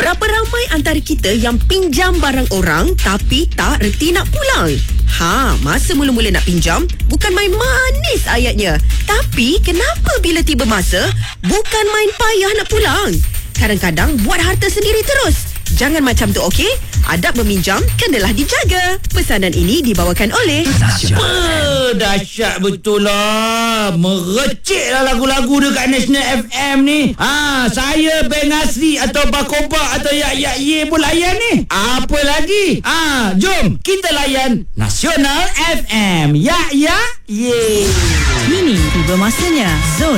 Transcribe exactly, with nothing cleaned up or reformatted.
Berapa ramai antara kita yang pinjam barang orang tapi tak reti nak pulang? Ha, masa mula-mula nak pinjam, bukan main manis ayatnya. Tapi kenapa bila tiba masa, bukan main payah nak pulang? Kadang-kadang buat harta sendiri terus. Jangan macam tu, okey? Adab meminjam kenalah dijaga. Pesanan ini dibawakan oleh Apa? Dahsyat betul lah. Merecik lah lagu-lagu dekat National F M ni. Ha, saya Beng Asri atau Bakoba atau Yak Yak Ye pun layan ni. Apa lagi? Ha, jom kita layan Nasional F M. Yak Yak Ye. Kini tiba masanya Zon